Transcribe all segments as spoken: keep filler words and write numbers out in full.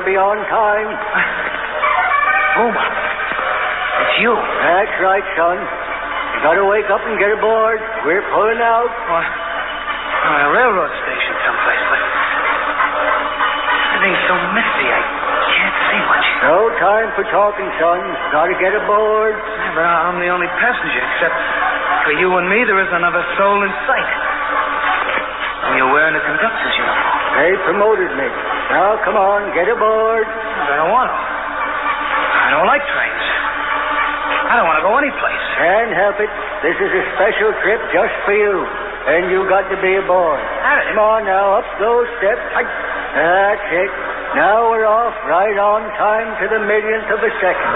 to be on time. Boomer, it's you. That's right, son. You got to wake up and get aboard. We're pulling out. What? Oh, a railroad station someplace, but everything's so misty, I can't see much. No time for talking, son. Got to get aboard. Yeah, but I'm the only passenger, except for you and me, there isn't another soul in sight. And you're wearing a conductor's uniform. They promoted me. Now, come on, get aboard. I don't want to. I don't like trains. I don't want to go anyplace. Can't help it. This is a special trip just for you. And you got to be aboard. Come on now, up those steps. That's it. Now we're off right on time to the millionth of a second.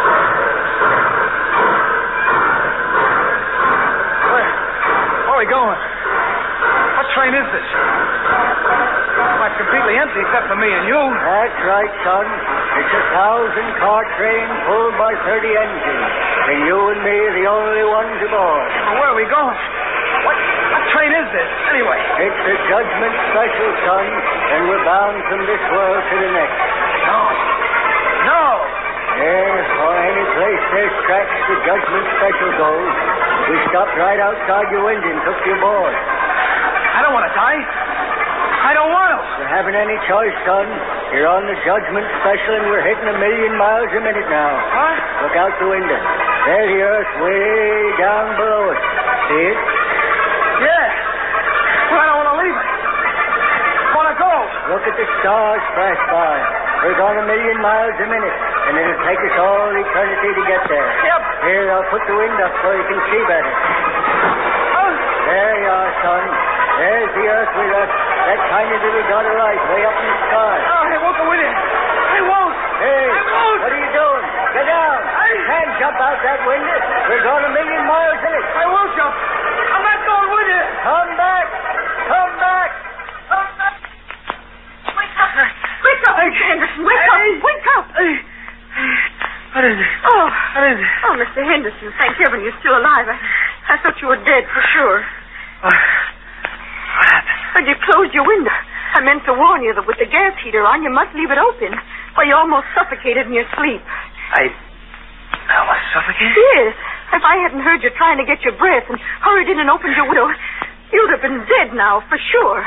Where? Where are we going? What train is this? Well, it's completely empty except for me and you. That's right, son. It's a thousand-car train pulled by thirty engines. And you and me are the only ones aboard. Well, where are we going? What, what train is this, anyway? It's the Judgment Special, son. And we're bound from this world to the next. No. No. Yeah, or any place there's tracks, the Judgment Special goes. We stopped right outside your window and took you aboard. I don't want to die. I don't want to. You haven't any choice, son. You're on the Judgment Special and we're hitting a million miles a minute now. What? Look out the window. There's the earth way down below us. See it? Yeah. Well, I don't want to leave it. I want to go. Look at the stars flash by. We're going a million miles a minute, and it'll take us all eternity to get there. Yep. Here, I'll put the wind up so you can see better. Oh. There you are, son. There's the earth we left. That tiny little dot of light way up in the sky. Oh, I won't go in it. I won't. Hey, I won't. what are you doing? Get down. I... You can't jump out that window. We're going a million miles in it. I won't jump. I'm not going with you. Come back. Come back. Come back. Wake up. Wake up, Mister Henderson. Wake up. Wake up. What is it? Oh. What is it? Oh, Mister Henderson, thank heaven you're still alive. I, I thought you were dead for sure. What? What happened? Well, you closed your window. I meant to warn you that with the gas heater on, you must leave it open. Or you almost suffocated in your sleep. I... I was suffocated? Yes. If I hadn't heard you trying to get your breath and hurried in and opened your window, you'd have been dead now, for sure.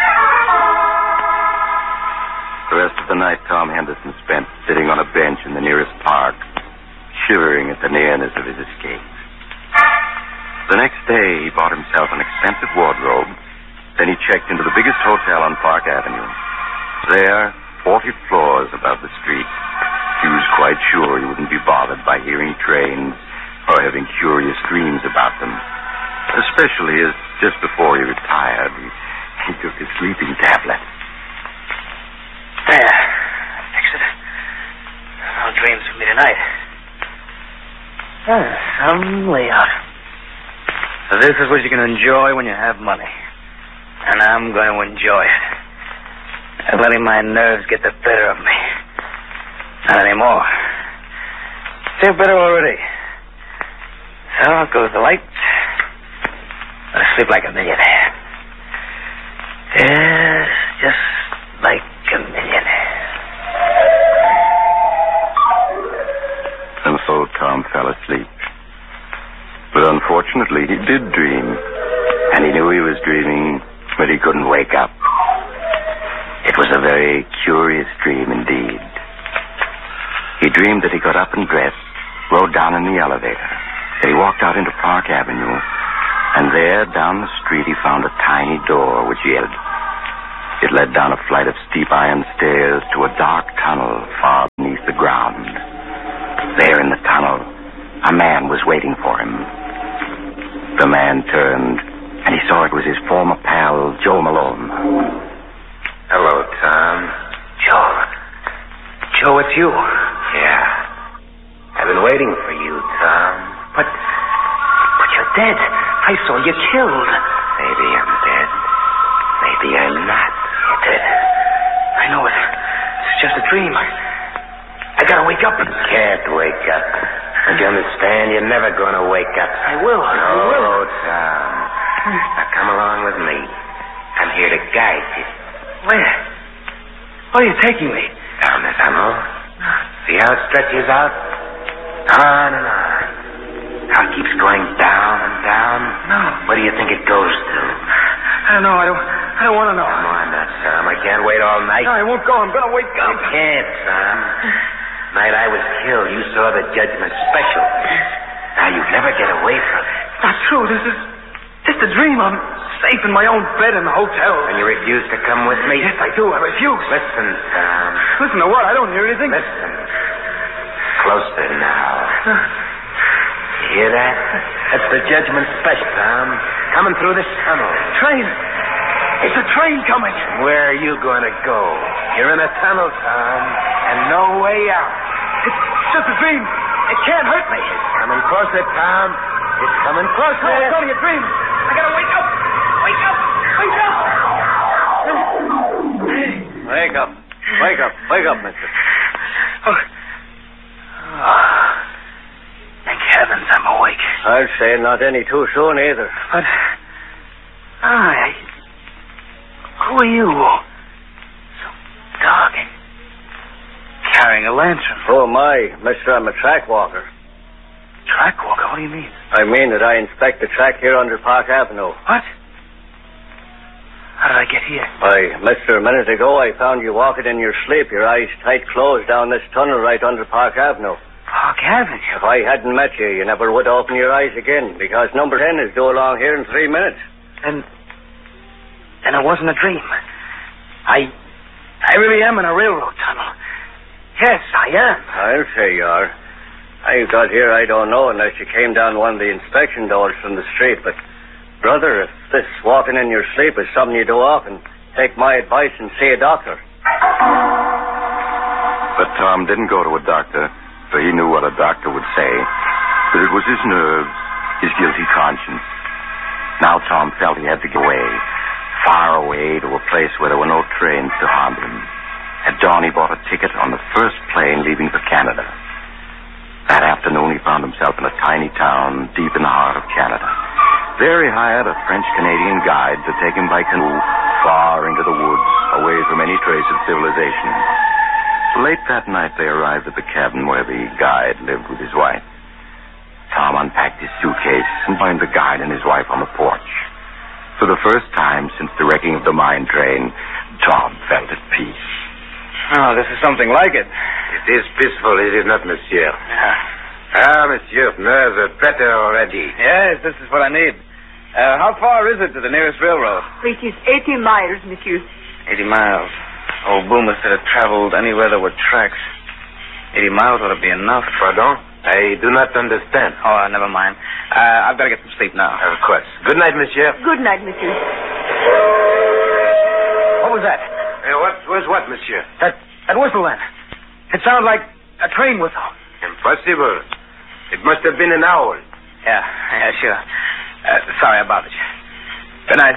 The rest of the night, Tom Henderson spent sitting on a bench in the nearest park, shivering at the nearness of his escape. The next day, he bought himself an expensive wardrobe. Then he checked into the biggest hotel on Park Avenue. There, forty floors above the street, he was quite sure he wouldn't be bothered by hearing trains or having curious dreams about them. Especially as just before he retired, he, he took his sleeping tablet. There. Fix it. No dreams of me tonight. Ah, some layout. So this is what you can enjoy when you have money. And I'm going to enjoy it. I'm letting my nerves get the better of me. Not anymore. Feel better already. So out goes the light. I sleep like a millionaire. Yes, just like a millionaire. And so Tom fell asleep. But unfortunately, he did dream. And he knew he was dreaming, but he couldn't wake up. It was a very curious dream indeed. He dreamed that he got up and dressed, rode down in the elevator, that he walked out into Park Avenue, and there, down the street, he found a tiny door which he had. It led down a flight of steep iron stairs to a dark tunnel far beneath the ground. There in the tunnel, a man was waiting for him. The man turned, and he saw it was his former pal, Joe Malone. Hello, Tom. Joe. Joe, it's you. Yeah. I've been waiting for you, Tom. But... But you're dead. I saw you killed. Maybe I'm dead. Maybe I'm not. You're dead. I know it. It's just a dream. I, I gotta wake up. You can't wake up. Don't you understand? You're never gonna wake up. I will. I no, will. Tom. Now come along with me. I'm here to guide you. Where? Where are you taking me? A down the tunnel. See how it stretches out? On and on. How it keeps going down and down. No. Where do you think it goes to? I don't know. I don't I don't want to know. Come on, now, Sam. I can't wait all night. No, I won't go. I'm going to wake You up. can't, Sam. Night I was killed, you saw the judgment special. Now you'd never get away from it. Not true. This is just a dream. I'm safe in my own bed in the hotel. And you refuse to come with me? Yes, I do. I refuse. Listen, Sam. Listen to what? I don't hear anything. Listen. Closer now. You hear that? That's the judgment special, Sam. Coming through this tunnel. Train. It's a train coming. Where are you going to go? You're in a tunnel, Tom, and no way out. It's just a dream. It can't hurt me. It's coming closer, Tom. It's coming closer. No, it's only a dream. I gotta wake up. Wake up. Wake up. Wake up. Wake up. Wake up, mister. Oh. Oh. Thank heavens I'm awake. I'd say not any too soon either. But... I... Who are you? So dark. Carrying a lantern. Oh, my. Mister, I'm a track walker. Track walker? What do you mean? I mean that I inspect the track here under Park Avenue. What? How did I get here? Why, mister, a minute ago I found you walking in your sleep, your eyes tight closed down this tunnel right under Park Avenue. Park Avenue? If I hadn't met you, you never would open your eyes again, because number ten is due along here in three minutes. And... And it wasn't a dream. I... I really am in a railroad tunnel. Yes, I am. I'll say you are. How you got here, I don't know, unless you came down one of the inspection doors from the street. But, brother, if this walking in your sleep is something you do often, take my advice and see a doctor. But Tom didn't go to a doctor, for he knew what a doctor would say. That it was his nerves, his guilty conscience. Now Tom felt he had to get away, far away to a place where there were no trains to haunt him. At dawn, he bought a ticket on the first plane leaving for Canada. That afternoon, he found himself in a tiny town deep in the heart of Canada. There he hired a French-Canadian guide to take him by canoe far into the woods, away from any trace of civilization. Late that night, they arrived at the cabin where the guide lived with his wife. Tom unpacked his suitcase and joined the guide and his wife on the porch. For the first time since the wrecking of the mine train, Tom felt at peace. Oh, this is something like it. It is peaceful, is it not, monsieur? Yeah. Ah, monsieur, nerves are better already. Yes, this is what I need. Uh, how far is it to the nearest railroad? It is eighty miles, monsieur. Eighty miles. Old Boomer said it traveled anywhere there were tracks. Eighty miles ought to be enough. Pardon? I do not understand. Oh, never mind. Uh, I've got to get some sleep now. Of course. Good night, monsieur. Good night, monsieur. What was that? Uh, what was what, monsieur? That that whistle then. It sounded like a train whistle. Impossible. It must have been an owl. Yeah, yeah, sure. Uh, sorry I bothered you. Good night.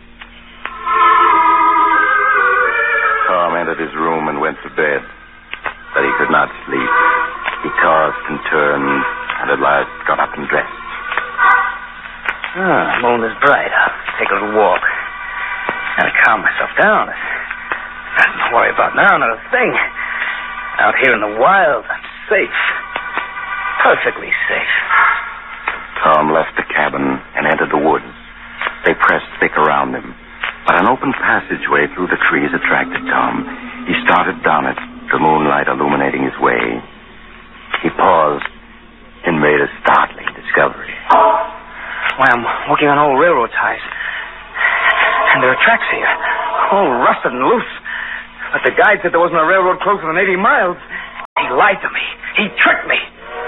Tom entered his room and went to bed. But he could not sleep. He tossed and turned, and at last got up and dressed. Oh, the moon is bright. I'll take a little walk. Gotta calm myself down. Nothing to worry about now, not a thing. Out here in the wild, I'm safe. Perfectly safe. Tom left the cabin and entered the woods. They pressed thick around him. But an open passageway through the trees attracted Tom. He started down it, the moonlight illuminating his way. He paused and made a startling discovery. Why, I'm walking on old railroad ties. And there are tracks here, all rusted and loose. But the guide said there wasn't a railroad closer than eighty miles. He lied to me. He tricked me.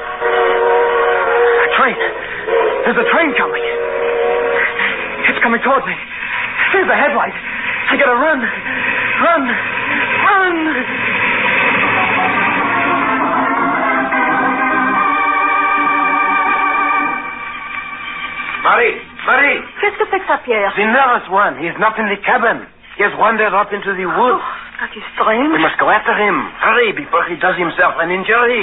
A train. There's a train coming. It's coming toward me. There's a headlight. I gotta run. Run. Run. Marie! Marie! Qu'est-ce que c'est que ça, Pierre? The nervous one. He's not in the cabin. He has wandered up into the woods. Oh, that is strange. We must go after him. Hurry, before he does himself an injury.